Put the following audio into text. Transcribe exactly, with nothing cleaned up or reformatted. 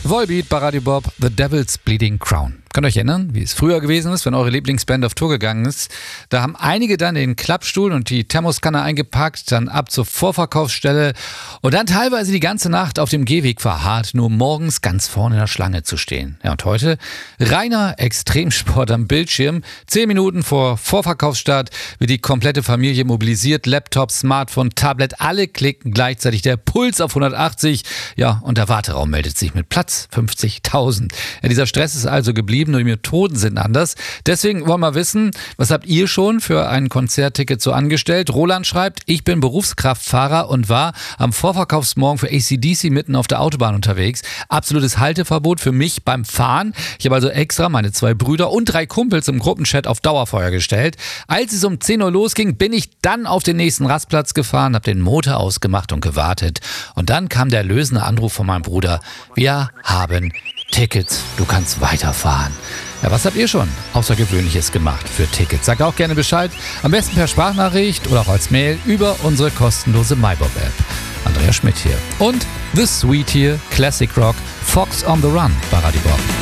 Volbeat bei Radio Bob, The Devil's Bleeding Crown. Könnt ihr euch erinnern, wie es früher gewesen ist, wenn eure Lieblingsband auf Tour gegangen ist? Da haben einige dann den Klappstuhl und die Thermoskanne eingepackt, dann ab zur Vorverkaufsstelle und dann teilweise die ganze Nacht auf dem Gehweg verharrt, nur morgens ganz vorne in der Schlange zu stehen. Ja, und heute reiner Extremsport am Bildschirm. Zehn Minuten vor Vorverkaufsstart wird die komplette Familie mobilisiert. Laptop, Smartphone, Tablet, alle klicken gleichzeitig. Der Puls auf hundertachtzig. Ja, und der Warteraum meldet sich mit Platz fünfzigtausend. Ja, dieser Stress ist also geblieben. Nur die Methoden sind anders. Deswegen wollen wir wissen, was habt ihr schon für ein Konzertticket so angestellt? Roland schreibt, ich bin Berufskraftfahrer und war am Vorverkaufsmorgen für A C D C mitten auf der Autobahn unterwegs. Absolutes Halteverbot für mich beim Fahren. Ich habe also extra meine zwei Brüder und drei Kumpels im Gruppenchat auf Dauerfeuer gestellt. Als es um zehn Uhr losging, bin ich dann auf den nächsten Rastplatz gefahren, habe den Motor ausgemacht und gewartet. Und dann kam der erlösende Anruf von meinem Bruder. Wir haben Tickets, du kannst weiterfahren. Ja, was habt ihr schon Außergewöhnliches gemacht für Tickets? Sagt auch gerne Bescheid, am besten per Sprachnachricht oder auch als Mail über unsere kostenlose MyBob-App. Andrea Schmidt hier. Und The Sweet hier, Classic Rock, Fox on the Run bei Radio Bob.